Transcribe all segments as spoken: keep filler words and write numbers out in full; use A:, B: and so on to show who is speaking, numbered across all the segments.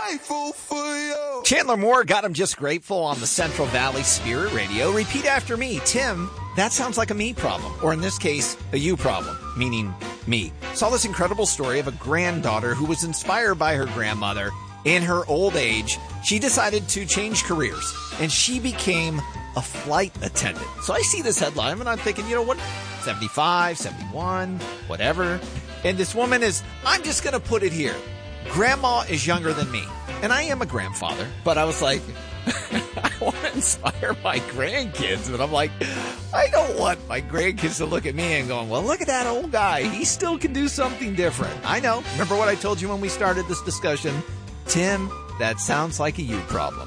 A: grateful for you.
B: Chandler Moore got him just grateful on the Central Valley Spirit Radio. Repeat after me. Tim, that sounds like a me problem, or in this case, a you problem, meaning me. Saw this incredible story of a granddaughter who was inspired by her grandmother. In her old age, she decided to change careers, and she became a flight attendant. So I see this headline, and I'm thinking, you know what, seventy-five, seventy-one, whatever. And this woman is, I'm just going to put it here. Grandma is younger than me, and I am a grandfather, but I was like, I want to inspire my grandkids, but I'm like, I don't want my grandkids to look at me and going, well, look at that old guy. He still can do something different. I know. Remember what I told you when we started this discussion? Tim, that sounds like a you problem.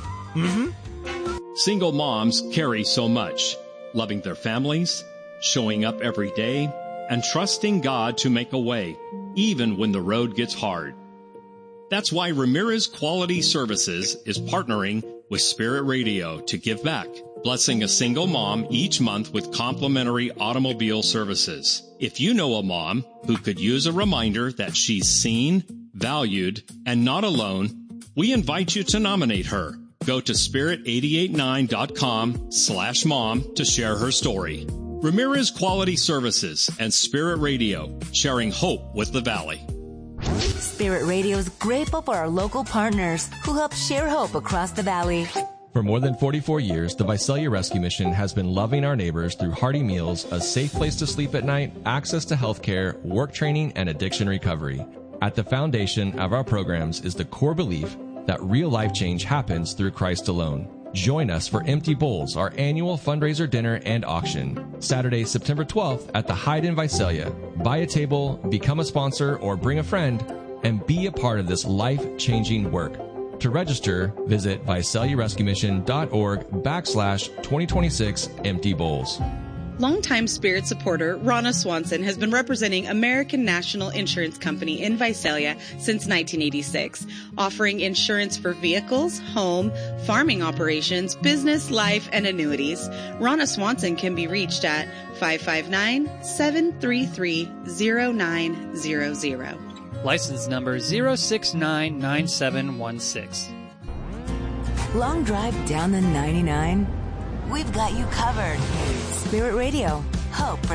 B: Mm-hmm.
C: Single moms carry so much, loving their families, showing up every day, and trusting God to make a way, even when the road gets hard. That's why Ramirez Quality Services is partnering with Spirit Radio to give back, blessing a single mom each month with complimentary automobile services. If you know a mom who could use a reminder that she's seen, valued, and not alone, we invite you to nominate her. Go to spirit eight eight nine dot com slash mom to share her story. Ramirez Quality Services and Spirit Radio, sharing hope with the Valley.
D: Spirit Radio is grateful for our local partners who help share hope across the Valley.
E: For more than forty-four years, the Visalia Rescue Mission has been loving our neighbors through hearty meals, a safe place to sleep at night, access to health care, work training, and addiction recovery. At the foundation of our programs is the core belief that real life change happens through Christ alone. Join us for Empty Bowls, our annual fundraiser dinner and auction. Saturday, September twelfth at the Hyde in Visalia. Buy a table, become a sponsor, or bring a friend, and be a part of this life-changing work. To register, visit Visalia Rescue Mission dot org backslash twenty twenty-six Empty Bowls.
F: Longtime Spirit supporter Ronna Swanson has been representing American National Insurance Company in Visalia since nineteen eighty-six, offering insurance for vehicles, home, farming operations, business, life, and annuities. Ronna Swanson can be reached at five five nine, seven three three, zero nine zero zero.
G: License number zero six nine nine seven one six.
D: Long drive down the ninety-nine? We've got you covered. Spirit Radio. Hope for